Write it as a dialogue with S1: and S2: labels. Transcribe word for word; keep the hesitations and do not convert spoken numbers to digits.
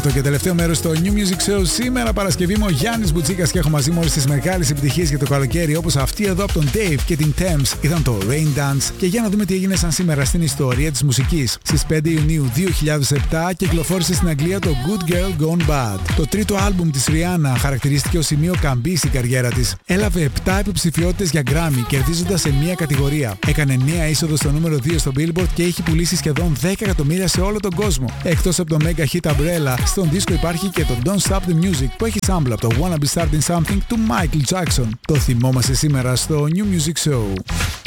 S1: Το και τελευταίο μέρος στο New Music Show. Σήμερα Παρασκευή είμαι ο Γιάννης Μπουτσίκας και έχω μαζί μου όλες τις μεγάλες επιτυχίες για το καλοκαίρι, όπως αυτή εδώ από τον Dave και την Thames. Ήταν το Rain Dance. Και για να δούμε τι έγινε σαν σήμερα στην ιστορία της μουσικής. Στις πέντε Ιουνίου δύο χιλιάδες επτά κυκλοφόρησε στην Αγγλία το Good Girl Gone Bad. Το τρίτο άλμπουμ της Rihanna χαρακτηρίστηκε ως σημείο καμπή στην καριέρα της. Έλαβε επτά υποψηφιότητες για Grammy, κερδίζοντας σε μία κατηγορία. Έκανε νέα είσοδο στο νούμερο δύο στο Billboard και έχει πουλήσει σχεδόν δέκα εκατομμύρια σε όλο τον κόσμο. Εκτός από το mega hit Umbrella, στον δίσκο υπάρχει και το Don't Stop the Music που έχει sample από το Wanna Be Starting Something του Michael Jackson. Το θυμόμαστε σήμερα στο New Music Show.